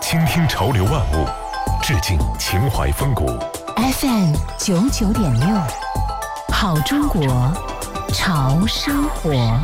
倾听潮流万物，致敬情怀风骨。 FM99.6，好中国，潮生活。